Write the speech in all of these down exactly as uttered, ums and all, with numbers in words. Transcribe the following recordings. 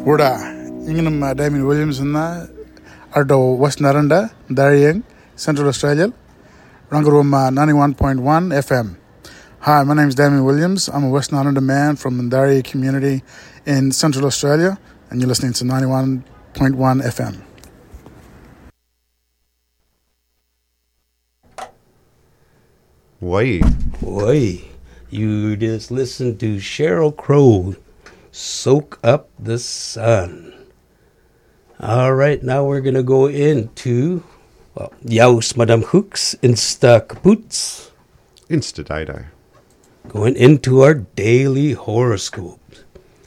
Wurda, Ingham Damien Williams in the Ardo West Naranda, Darien, Central Australia, Rangarum ninety-one point one F M. Hi, my name is Damien Williams. I'm a West Naranda man from the Darien community in Central Australia, and you're listening to ninety-one point one F M. Why? Why? You just listen to Sheryl Crow, Soak Up the Sun. All right, now we're going to go into, well, Jaus Madame Hooks, Insta Kaputs. Insta Dido. Going into our daily horoscopes.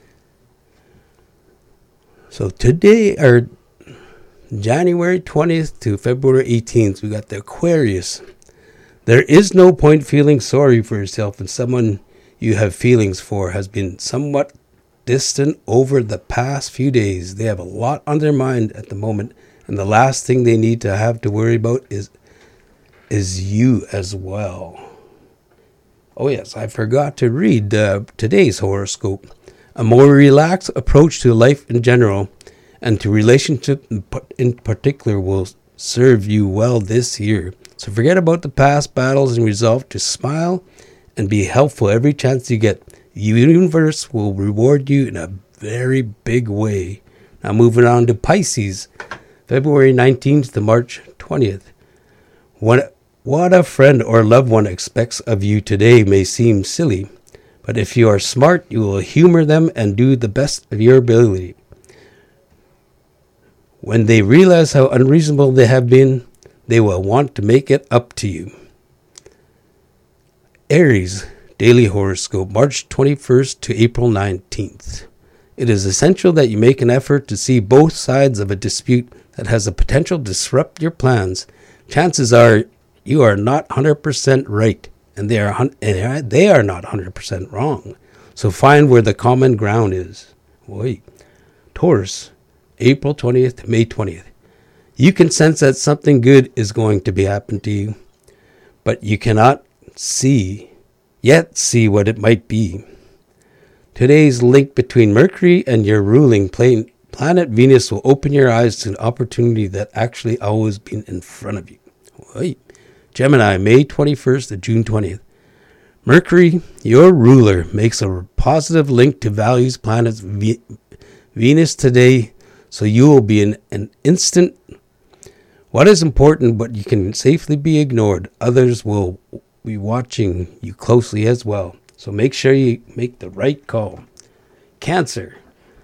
So today, our January twentieth to February eighteenth, we got the Aquarius. There is no point feeling sorry for yourself when someone you have feelings for has been somewhat distant over the past few days. They have a lot on their mind at the moment, and the last thing they need to have to worry about is is you as well. Oh yes, I forgot to read uh, today's horoscope. A more relaxed approach to life in general and to relationship in particular will serve you well this year. So forget about the past battles and resolve to smile and be helpful every chance you get. The universe will reward you in a very big way. Now moving on to Pisces, February nineteenth to March twentieth. What, what a friend or loved one expects of you today may seem silly, but if you are smart, you will humor them and do the best of your ability. When they realize how unreasonable they have been, they will want to make it up to you. Aries, daily horoscope, March twenty-first to April nineteenth. It is essential that you make an effort to see both sides of a dispute that has the potential to disrupt your plans. Chances are you are not one hundred percent right, and they are they are not one hundred percent wrong. So find where the common ground is. Wait. Taurus, April twentieth to May twentieth. You can sense that something good is going to be happening to you, but you cannot see, yet see what it might be. Today's link between Mercury and your ruling plane, planet Venus will open your eyes to an opportunity that actually always been in front of you. Wait. Gemini, May twenty-first to June twentieth. Mercury, your ruler, makes a positive link to values planets v- Venus today, so you will be in an instant. What is important, but you can safely be ignored. Others will be watching you closely as well. So make sure you make the right call. Cancer,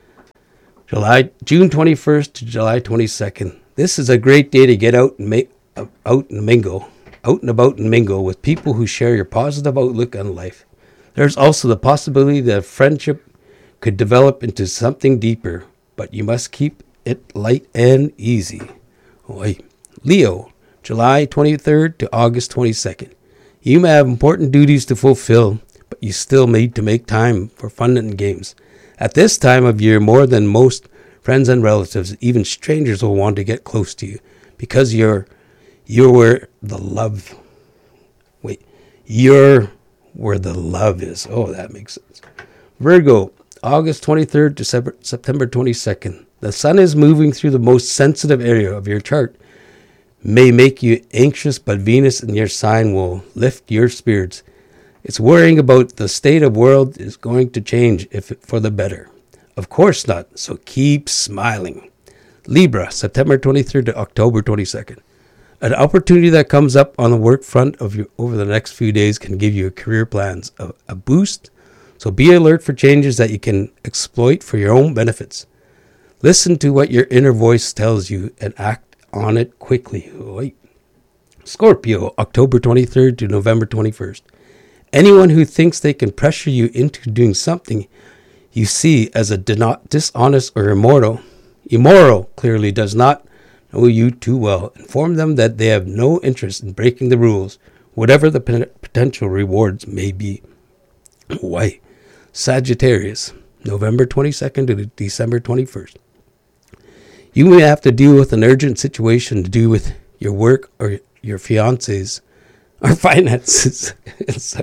July June twenty-first to July twenty-second. This is a great day to get out and make uh, out and mingle, out and about and mingle with people who share your positive outlook on life. There's also the possibility that a friendship could develop into something deeper, but you must keep it light and easy. Wait. Leo, July twenty-third to August twenty-second. You may have important duties to fulfill, but you still need to make time for fun and games. At this time of year, more than most friends and relatives, even strangers will want to get close to you because you're you're where the love. Wait, you're where the love is. Oh, that makes sense. Virgo, August twenty-third to September twenty-second. The sun is moving through the most sensitive area of your chart. May make you anxious, but Venus in your sign will lift your spirits. It's worrying about the state of the world is going to change if it, for the better. Of course not, so keep smiling. Libra, September twenty-third to October twenty-second. An opportunity that comes up on the work front of you over the next few days can give you career plans a, a boost, so be alert for changes that you can exploit for your own benefits. Listen to what your inner voice tells you and act on it quickly. Wait. Scorpio, October twenty-third to November twenty-first. Anyone who thinks they can pressure you into doing something you see as a dishonest or immoral, immoral clearly does not know you too well. Inform them that they have no interest in breaking the rules, whatever the potential rewards may be. Why? Sagittarius, November twenty-second to December twenty-first. You may have to deal with an urgent situation to do with your work or your fiance's or finances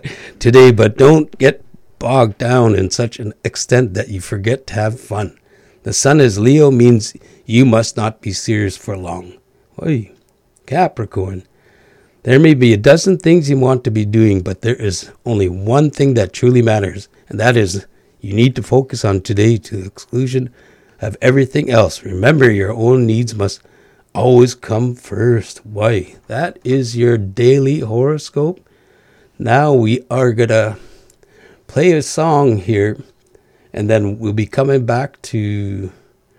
today, but don't get bogged down in such an extent that you forget to have fun. The sun is Leo means you must not be serious for long. Oy, Capricorn. There may be a dozen things you want to be doing, but there is only one thing that truly matters, and that is you need to focus on today to the exclusion of everything else. Remember, your own needs must always come first. Why? That is your daily horoscope. Now we are going to play a song here, and then we'll be coming back to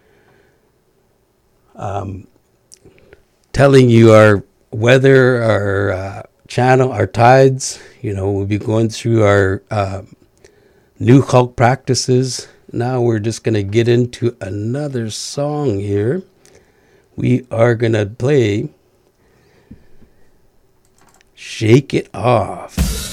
um, telling you our weather, our uh, channel, our tides. You know, we'll be going through our uh, new Hulk practices. Now we're just going to get into another song here. We are going to play Shake It Off.